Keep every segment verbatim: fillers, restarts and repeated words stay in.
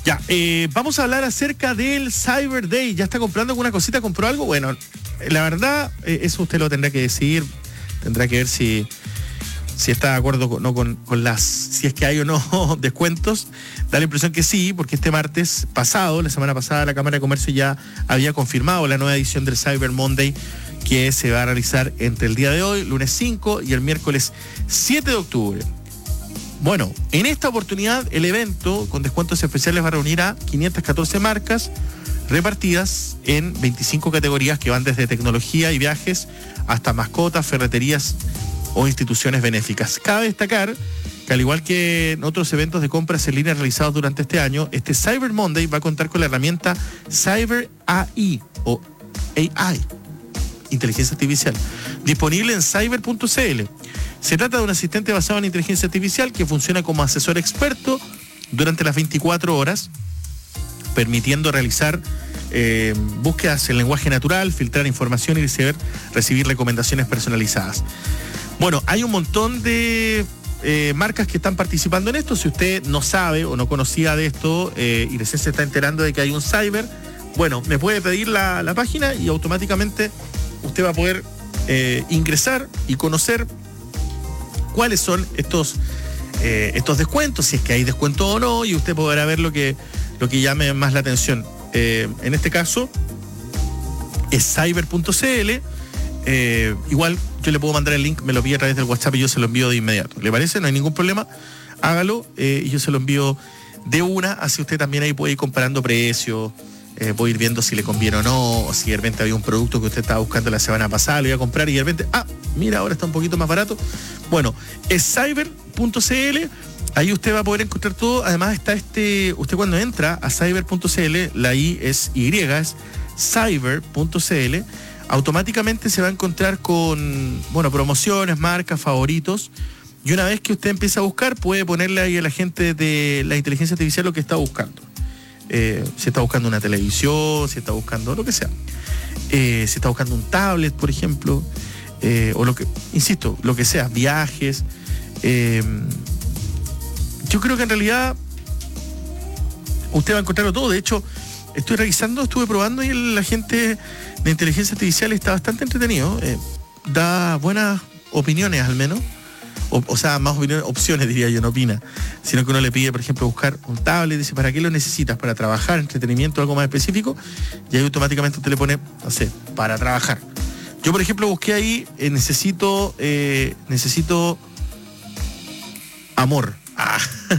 Ya, eh, vamos a hablar acerca del Cyber Day. ¿Ya está comprando alguna cosita? ¿Compró algo? Bueno, la verdad, eh, eso usted lo tendrá que decidir. Tendrá que ver si, si está de acuerdo con, no, con, con las, si es que hay o no descuentos. Da la impresión que sí, porque este martes pasado, la semana pasada, la Cámara de Comercio ya había confirmado la nueva edición del Cyber Monday, que se va a realizar entre el día de hoy, lunes cinco, y el miércoles siete de octubre. Bueno, en esta oportunidad el evento con descuentos especiales va a reunir a quinientas catorce marcas repartidas en veinticinco categorías que van desde tecnología y viajes hasta mascotas, ferreterías o instituciones benéficas. Cabe destacar que al igual que en otros eventos de compras en línea realizados durante este año, este Cyber Monday va a contar con la herramienta Cyber A I o A I, inteligencia artificial, disponible en cyber punto c l. Se trata de un asistente basado en inteligencia artificial que funciona como asesor experto durante las veinticuatro horas, permitiendo realizar eh, búsquedas en lenguaje natural, filtrar información y recibir, recibir recomendaciones personalizadas. Bueno, hay un montón de eh, marcas que están participando en esto. Si usted no sabe o no conocía de esto eh, y recién se está enterando de que hay un cyber, bueno, me puede pedir la, la página y automáticamente usted va a poder eh, ingresar y conocer cuáles son estos, eh, estos descuentos, si es que hay descuento o no, y usted podrá ver lo que, lo que llame más la atención. Eh, en este caso es cyber punto c l. Eh, igual yo le puedo mandar el link, me lo pide a través del WhatsApp y yo se lo envío de inmediato. ¿Le parece? No hay ningún problema. Hágalo eh, y yo se lo envío de una, así usted también ahí puede ir comparando precios. Eh, puede ir viendo si le conviene o no, o si de repente había un producto que usted estaba buscando la semana pasada, lo iba a comprar y de repente, ah, mira, ahora está un poquito más barato. Bueno, es cyber punto c l, ahí usted va a poder encontrar todo. Además está este, usted cuando entra a cyber punto c l, la I es Y, es cyber punto c l, automáticamente se va a encontrar con, bueno, promociones, marcas, favoritos, y una vez que usted empieza a buscar, puede ponerle ahí a la gente de la inteligencia artificial lo que está buscando. Eh, si está buscando una televisión, si está buscando lo que sea, eh, si está buscando un tablet, por ejemplo, eh, o lo que, insisto, lo que sea, viajes. Eh, yo creo que en realidad usted va a encontrarlo todo. De hecho, estoy revisando, estuve probando y la gente de inteligencia artificial está bastante entretenido. Eh, da buenas opiniones al menos. O, o sea, más opiniones, opciones diría yo, no opina, sino que uno le pide, por ejemplo, buscar un tablet, dice, ¿para qué lo necesitas? ¿Para trabajar, entretenimiento, algo más específico? Y ahí automáticamente usted le pone, no sé, para trabajar. Yo, por ejemplo, busqué ahí, eh, necesito, eh, necesito amor. Ah.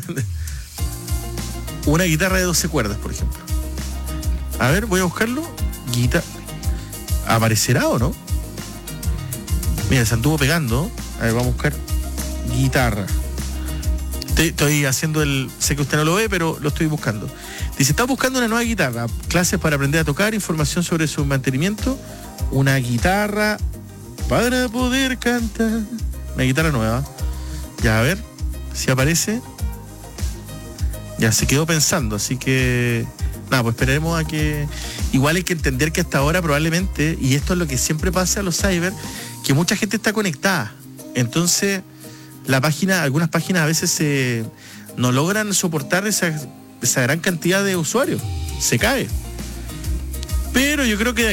Una guitarra de doce cuerdas, por ejemplo. A ver, voy a buscarlo. Guitarra. ¿Aparecerá o no? Mira, se anduvo pegando. A ver, vamos a buscar guitarra. Estoy, estoy haciendo el... Sé que usted no lo ve, pero lo estoy buscando. Dice, está buscando una nueva guitarra. Clases para aprender a tocar, información sobre su mantenimiento. Una guitarra para poder cantar. Una guitarra nueva. Ya, a ver si aparece. Ya se quedó pensando, así que... Nada, pues esperaremos a que... Igual hay que entender que hasta ahora probablemente, y esto es lo que siempre pasa a los cyber, que mucha gente está conectada. Entonces, la página, algunas páginas a veces se, no logran soportar esa, esa gran cantidad de usuarios. Se cae. Pero yo creo que